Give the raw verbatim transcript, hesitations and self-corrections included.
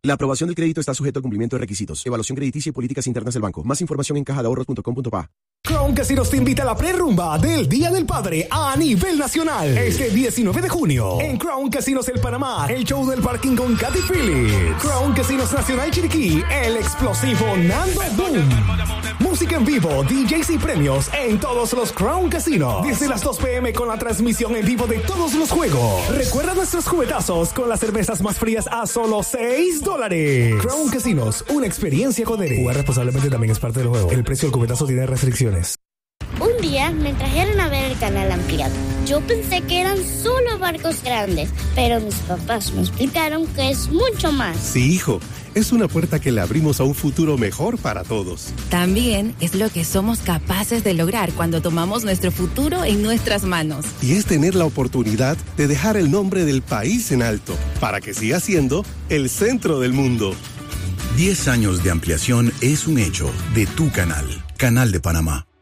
La aprobación del crédito está sujeto a cumplimiento de requisitos, evaluación crediticia y políticas internas del banco. Más información en caja de ahorros punto com punto pa. Crown Casinos te invita a la prerrumba del Día del Padre a nivel nacional. Este diecinueve de junio, en Crown Casinos El Panamá, el show del parking con Katy Phillips. Crown Casinos Nacional Chiriquí, el explosivo Nando Boom. Música en vivo, D Js y premios en todos los Crown Casinos. Desde las dos p m con la transmisión en vivo de todos los juegos. Recuerda nuestros juguetazos con las cervezas más frías a solo seis dólares. Crown Casinos, una experiencia codere. Jugar responsablemente también es parte del juego. El precio del cubetazo tiene restricciones. Un día me trajeron a ver el canal ampliado. Yo pensé que eran solo barcos grandes, pero mis papás me explicaron que es mucho más. Sí, hijo, es una puerta que le abrimos a un futuro mejor para todos. También es lo que somos capaces de lograr cuando tomamos nuestro futuro en nuestras manos. Y es tener la oportunidad de dejar el nombre del país en alto, para que siga siendo el centro del mundo. Diez años de ampliación es un hecho de tu canal, Canal de Panamá.